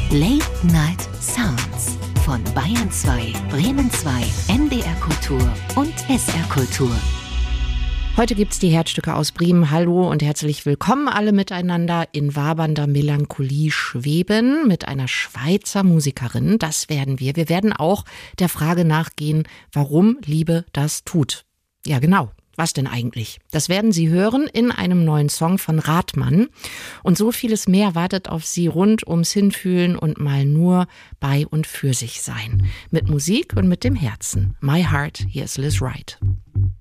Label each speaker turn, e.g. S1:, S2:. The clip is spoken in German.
S1: Late Night Sounds von Bayern 2, Bremen 2, NDR Kultur und SR Kultur.
S2: Heute gibt's die Herzstücke aus Bremen. Hallo und herzlich willkommen alle miteinander in wabernder Melancholie schweben mit einer Schweizer Musikerin. Das werden wir. Wir werden auch der Frage nachgehen, warum Liebe das tut. Ja, genau. Was denn eigentlich? Das werden Sie hören in einem neuen Song von Rathmann. Und so vieles mehr wartet auf Sie rund ums Hinfühlen und mal nur bei und für sich sein. Mit Musik und mit dem Herzen. My Heart, hier ist Liz Wright.